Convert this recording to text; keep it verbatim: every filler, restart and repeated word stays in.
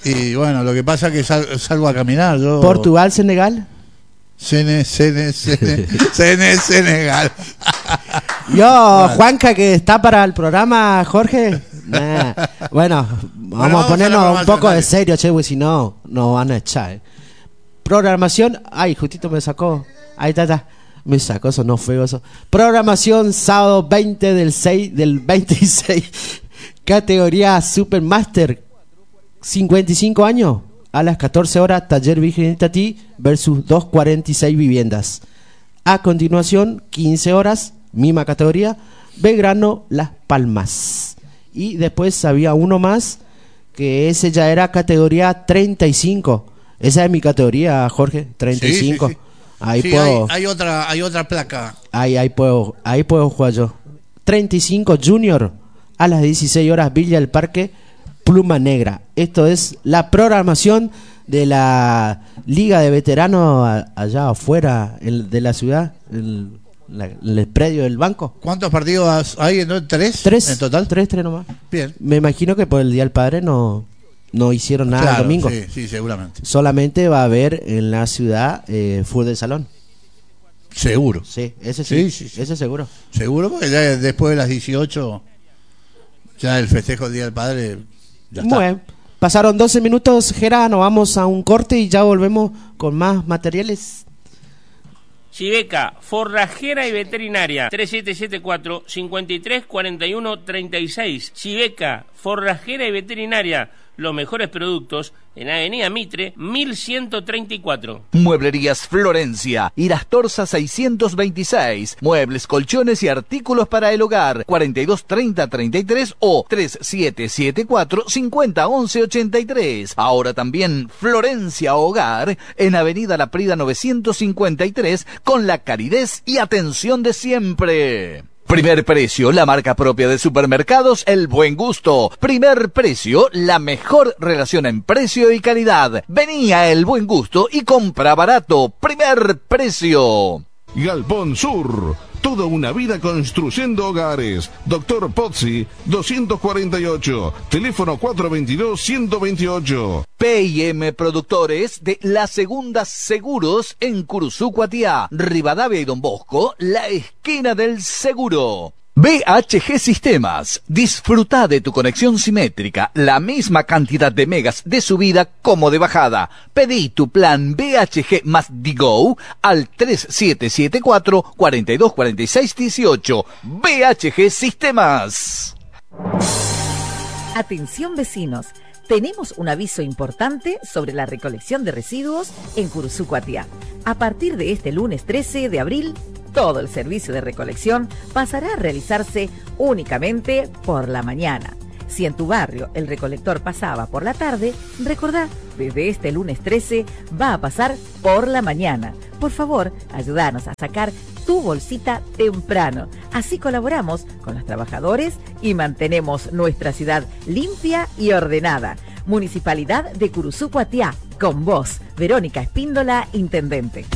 Y bueno, lo que pasa es que sal, salgo a caminar. Yo... ¿Portugal, Senegal? Sene, Sene, Sene, Sene, Senegal. Yo, Juanca, que está para el programa, Jorge. Nah. Bueno, vamos, bueno, vamos a ponernos a un poco de serio, che, si no, nos van a echar. Eh. Programación, ay, justito me sacó. Ahí está, está. Me sacó, eso no fue eso. Programación sábado veinte del seis del veintiséis. Categoría Supermaster. cincuenta y cinco años. A las catorce horas, Taller Virgen Itatí versus doscientas cuarenta y seis viviendas. A continuación, quince horas, misma categoría, Belgrano Las Palmas. Y después había uno más, que ese ya era categoría treinta y cinco. Esa es mi categoría, Jorge, treinta y cinco. Sí, sí, sí. Ahí sí, puedo. Hay, hay otra, hay otra placa. Ahí, ahí puedo, ahí puedo jugar yo. treinta y cinco Junior a las dieciséis horas, Villa del Parque, Pluma Negra. Esto es la programación de la Liga de Veteranos allá afuera el, de la ciudad, el, la, el predio del banco. ¿Cuántos partidos hay? ¿No? ¿Tres? Tres. ¿En total? Tres, tres nomás. Bien. Me imagino que por el Día del Padre no, no hicieron nada claro, el domingo. Sí, sí, seguramente. Solamente va a haber en la ciudad eh, fútbol de salón. Seguro. Sí, ese sí, sí, sí, sí. ese seguro. Seguro, porque ya después de las dieciocho, ya el festejo del Día del Padre... Ya está. Bueno, pasaron doce minutos, Gera, nos vamos a un corte y ya volvemos con más materiales. Chiveca, forrajera y veterinaria, tres siete siete cuatro, cinco tres cuatro uno tres seis. Chiveca, forrajera y veterinaria, los mejores productos en Avenida Mitre, mil ciento treinta y cuatro. Mueblerías Florencia, Irastorza seiscientos veintiséis. Muebles, colchones y artículos para el hogar. cuarenta y dos treinta treinta y tres o tres siete siete cuatro cincuenta once ochenta y tres. Ahora también Florencia Hogar en Avenida La Prida novecientos cincuenta y tres con la calidez y atención de siempre. Primer Precio, la marca propia de supermercados El Buen Gusto. Primer Precio, la mejor relación en precio y calidad. Vení a El Buen Gusto y compra barato. Primer Precio. Galpón Sur, toda una vida construyendo hogares. Doctor Pozzi, doscientos cuarenta y ocho, teléfono cuatro veintidós, ciento veintiocho. P y M Productores de La Segunda Seguros en Curuzú, Cuatiá, Rivadavia y Don Bosco, la esquina del seguro. B H G Sistemas. Disfruta de tu conexión simétrica, la misma cantidad de megas de subida como de bajada. Pedí tu plan B H G más Digo al tres siete siete cuatro, cuatro dos cuatro seis uno ocho. B H G Sistemas. Atención vecinos, tenemos un aviso importante sobre la recolección de residuos en Curuzú, Cuatiá. A partir de este lunes trece de abril, todo el servicio de recolección pasará a realizarse únicamente por la mañana. Si en tu barrio el recolector pasaba por la tarde, recordá, desde este lunes trece va a pasar por la mañana. Por favor, ayúdanos a sacar tu bolsita temprano. Así colaboramos con los trabajadores y mantenemos nuestra ciudad limpia y ordenada. Municipalidad de Curuzú, Cuatiá, con vos, Verónica Espíndola, Intendente.